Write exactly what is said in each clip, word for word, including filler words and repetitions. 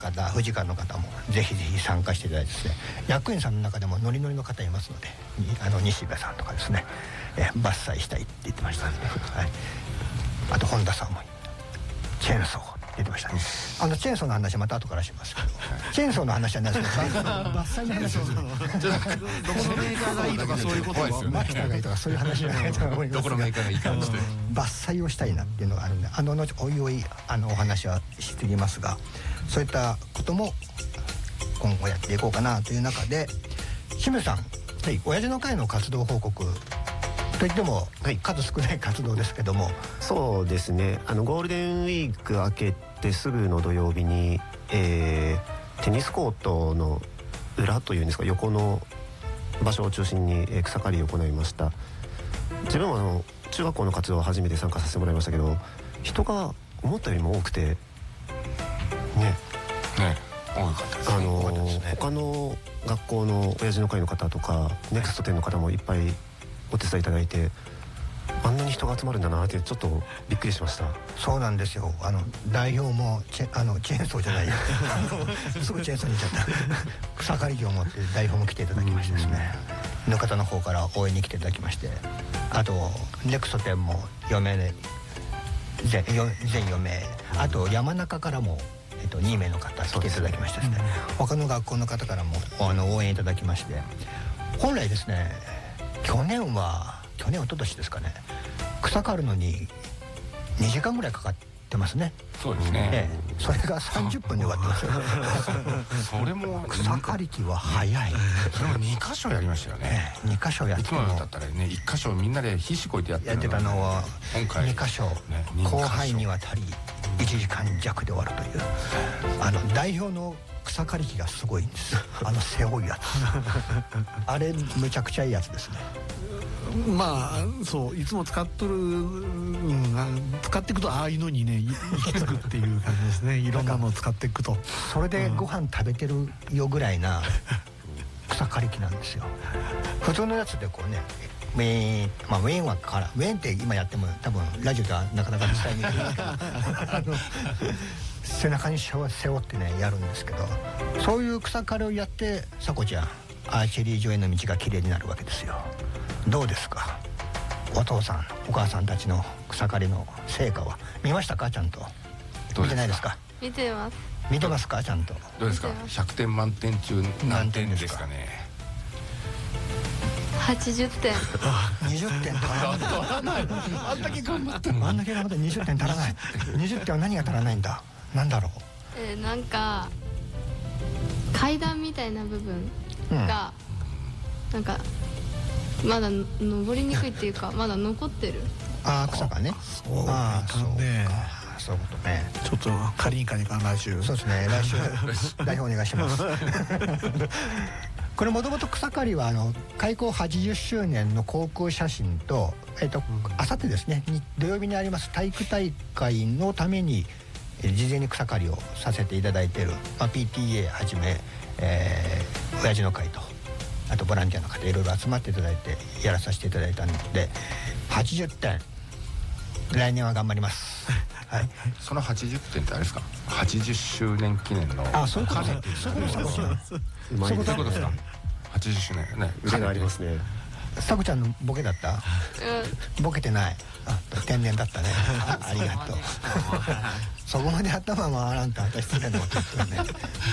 方、富士館の方もぜひぜひ参加していただいてですね、役員さんの中でもノリノリの方いますので、あの西部さんとかですね、えー、伐採したいって言ってましたね、はい、あと本田さんもチェーンソーって言ってましたね。あのチェーンソーの話はまた後からしますけど、チェーンソーの話はないですけど、伐採の話ですね。どこのメーカーがいいとかそういうことはマキタがいいとかそういう話じゃないと思いますが、どこのメーカーがいいかもして伐採をしたいなっていうのがあるんで、あの後おいおいあのお話はしていますが、そういったことも今後やっていこうかなという中で、清水さん、はい、親父の会の活動報告といっても、はい、数少ない活動ですけども、 そうですね、あのゴールデンウィーク明けてすぐの土曜日に、えー、テニスコートの裏というんですか、横の場所を中心に草刈りを行いました。自分はあの中学校の活動を初めて参加させてもらいましたけど、人が思ったよりも多くてね、 ね、多かったですね。 あの他の学校の親父の会の方とかネクストテンの方もいっぱいお手伝いいただいて、あんなに人が集まるんだなってちょっとびっくりしました。 そうなんですよ。あの代表もチェあのチェーンソーじゃないよすぐチェーンソーに行っちゃった草刈り機を持って代表も来ていただきましてですね、の方の方から応援に来ていただきまして、あとネクスト店もよめいで全よめい、あと山中からもえっと、にめいの方来ていただきましてですね、他の学校の方からもあの応援いただきまして、本来ですね、去年は去年一昨年ですかね、草刈るのににじかんぐらいかかってますね。 そうですね、 ええ、それがさんじゅっぷんで終わってますよそれも草刈り機は早い。 それもにかしょやりましたよね、 ええ、にかしょやってもいつもだったらねいっかしょみんなで必死こいてやってやってたのは今回にかしょ、ね、広範囲にわたりいちじかんじゃくで終わるという、あの代表の草刈り機がすごいんですあの背負いやつあれめちゃくちゃいいやつですね。 まあそういつも使っとる、うん、使っていくとああいうのにね行き着くっていう感じですねいろんなのを使っていくとそれでご飯食べてるよぐらいな草刈り機なんですよ。普通のやつでこうねウェーン、まあウェーンはからウェーンって今やっても多分ラジオではなかなか伝えにくいですけどあの背中に背負ってねやるんですけど、そういう草刈りをやってさこちゃんアーチェリー場への道がきれいになるわけですよ。どうですか、お父さんお母さんたちの草刈りの成果は見ましたか？ちゃんと見てないですか？ 見てます。 見てますか？ちゃんとどうですか？ひゃくてん満点中何点ですかね？ はちじゅってんにじゅってん足らないあんだけ頑張ってあんだけ頑張ってにじゅってん足らないにじゅってんは何が足らないんだ、なんだろう。 えー、なんか階段みたいな部分が、うん、なんかまだ登りにくいっていうかまだ残ってる。 ああ草がね。 そうあそうねそういうことね。 ちょっと借りにかにか来週。 そうですね、来週代表お願いしますこれもともと草刈りはあの開校はちじゅっしゅうねんの航空写真と、えっとあさってですね土曜日にあります体育大会のために事前に草刈りをさせていただいている、まあ、ピーティーエー はじめ、えー、親父の会とあとボランティアの方いろいろ集まっていただいてやらさせていただいたのではちじゅってん、来年は頑張りますはい、 そのはちじゅってんってあれですか？はちじゅっしゅうねん記念のあ、そういうことです。そういうことです。 そういうことですか？はちじゅっしゅうねんね、 腕がありますね。 さこちゃんのボケだった？ボケてない。あ、天然だったね。あ、ありがとう。そこまで頭回らんと私つけんのって言ってね。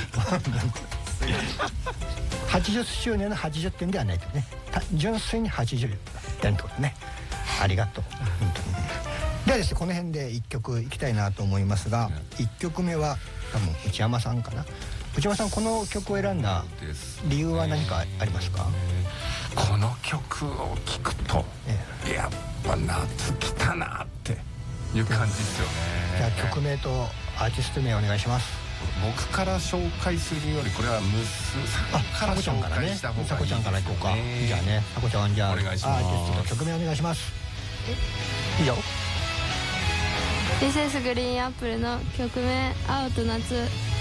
はちじゅっしゅうねんのはちじゅってんではないとね。純粋にはちじゅってんってことね。ありがとう。本当にね。ではですね、この辺でいっきょくいきたいなと思いますが、いっきょくめは多分内山さんかな。内山さん、この曲を選んだ理由は何かありますか？ この曲を聴くと、ええ、やっぱ夏来たなっていう感じですよね。 じゃあ曲名とアーティスト名お願いします。 僕から紹介するよりこれはムスさんから紹介した方がいいですね。 さこちゃんからいこうか。じゃあね、さこちゃんじゃあアーティストと曲名お願いします。いいよ。 ミセスグリーンアップルの曲名「青と夏」